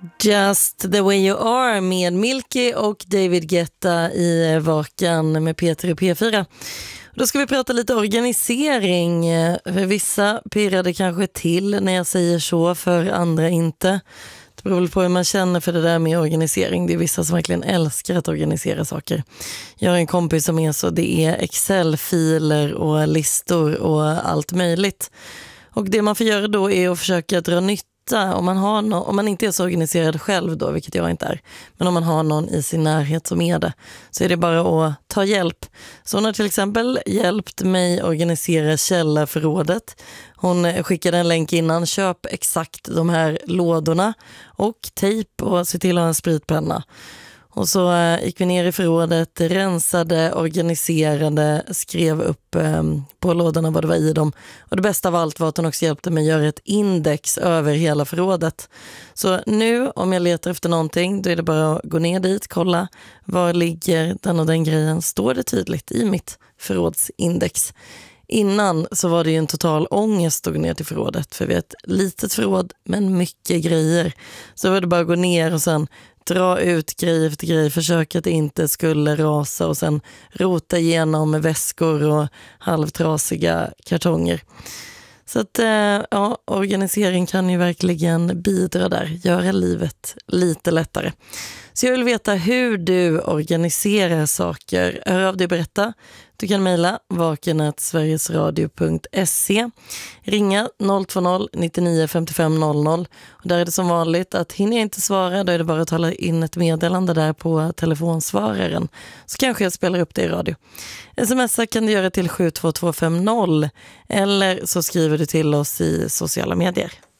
Just the way you are med Milky och David Guetta i Vakan med Peter och P4. Då ska vi prata lite organisering. För vissa pirrade kanske till när jag säger så, för andra inte. Det beror väl på hur man känner för det där med organisering. Det är vissa som verkligen älskar att organisera saker. Jag har en kompis som är så, det är Excel-filer och listor och allt möjligt. Och det man får göra då är att försöka dra nytta. Om man inte är så organiserad själv då, vilket jag inte är, men om man har någon i sin närhet som är det, så är det bara att ta hjälp. Så hon har till exempel hjälpt mig organisera källarförrådet. Hon skickade en länk innan: köp exakt de här lådorna och tejp och se till att ha en spritpenna. Och så gick vi ner i förrådet, rensade, organiserade, skrev upp på lådorna vad det var i dem. Och det bästa av allt var att hon också hjälpte mig göra ett index över hela förrådet. Så nu om jag letar efter någonting, då är det bara att gå ner dit, kolla var ligger den och den grejen. Står det tydligt i mitt förrådsindex. Innan så var det ju en total ångest att gå ner till förrådet, för vi har ett litet förråd men mycket grejer. Så var det bara att gå ner och sen dra ut grej efter grej, försöka att det inte skulle rasa och sen rota igenom väskor och halvtrasiga kartonger. Så att ja, organisering kan ju verkligen bidra där, göra livet lite lättare. Så jag vill veta hur du organiserar saker. Hör av dig och berätta. Du kan mejla vaken@sverigesradio.se, ringa 020 99 55 00. Och där är det som vanligt att hinner jag inte svara, då är det bara att tala in ett meddelande där på telefonsvararen. Så kanske jag spelar upp det i radio. Smsa kan du göra till 72250 eller så skriver du till oss i sociala medier.